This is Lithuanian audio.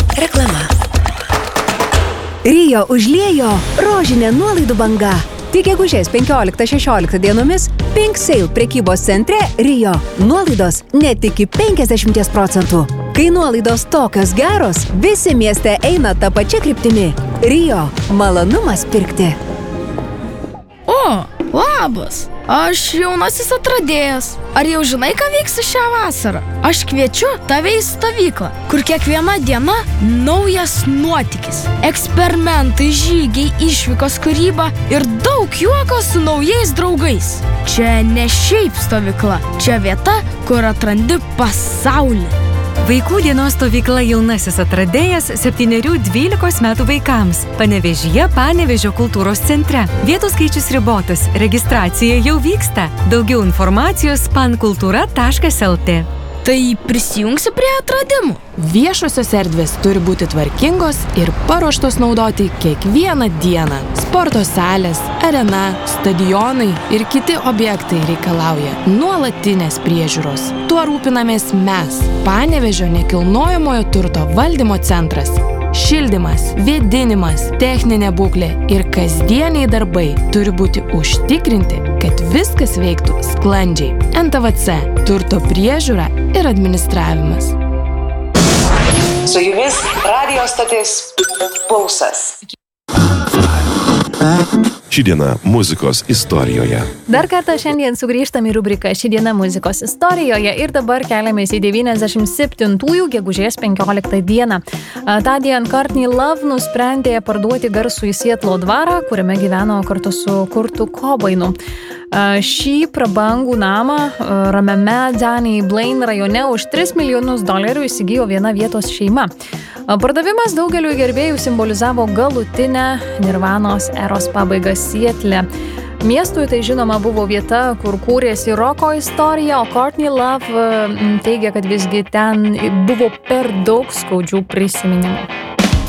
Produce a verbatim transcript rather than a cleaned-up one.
Reklama. Rio užliejo rožinė nuolaidų banga. Tik gegužės penkioliktą šešioliktą dienomis Pink Sale prekybos centre Rio. Nuolaidos net iki penkiasdešimt procentų. Kai nuolaidos tokios geros, visi mieste eina tą pačią kryptimi. Rio. Malonumas pirkti. O, labas. Aš jaunasis atradėjas. Ar jau žinai, ką veiksi šią vasarą? Aš kviečiu tave į stovyklą, kur kiekviena diena naujas nuotykis. Eksperimentai, žygiai, išvykos, kūryba ir daug juoko su naujais draugais. Čia ne šiaip stovykla, čia vieta, kur atrandi pasaulį. Vaikų dienos stovykla jaunasis atradėjas septynerių dvylikos metų vaikams. Panevėžyje Panevėžio kultūros centre. Vietų skaičius ribotas, registracija jau vyksta. Daugiau informacijos pankultūra taškas lt. Tai prisijungsi prie atradimų. Viešosios erdvės turi būti tvarkingos ir paruoštos naudoti kiekvieną dieną. Sporto salės, arena, stadionai ir kiti objektai reikalauja nuolatinės priežiūros. Tuo rūpinamės mes, Panevėžio nekilnojamojo turto valdymo centras. Šildymas, vėdinimas, techninė būklė ir kasdieniai darbai turi būti užtikrinti, kad viskas veiktų sklandžiai. N T V C – turto priežiūra ir administravimas. Su jumis radijo stotis Pulsas. Ši diena muzikos istorijoje. Dar kartą šiandien sugrįžtam į rubriką Ši diena muzikos istorijoje ir dabar keliamės į devyniasdešimt septintųjų gegužės penkioliktą dieną. Tądien Courtney Love nusprendė parduoti garsų į Sietlo dvarą, kuriame gyveno kartu su Kurtu Cobainu. Šį prabangų namą ramiame Danny Blaine rajone už tris milijonus dolerių įsigijo viena vietos šeima. Pardavimas daugeliu gerbėjų simbolizavo galutinę Nirvanos eros pabaigą Sietle. Miestui tai žinoma buvo vieta, kur kūrėsi roko istorija, o Courtney Love teigia, kad visgi ten buvo per daug skaudžių prisiminimų.